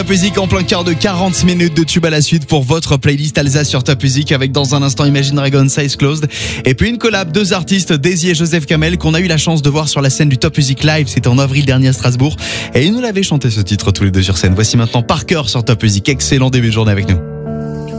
Top Music en plein quart de 40 minutes de tube à la suite pour votre playlist Alsace sur Top Music avec dans un instant Imagine Dragons Eyes Closed et puis une collab, deux artistes, Daisy et Joseph Kamel qu'on a eu la chance de voir sur la scène du Top Music Live, c'était en avril dernier à Strasbourg et ils nous l'avaient chanté ce titre tous les deux sur scène. Voici maintenant Par Cœur sur Top Music, excellent début de journée avec nous.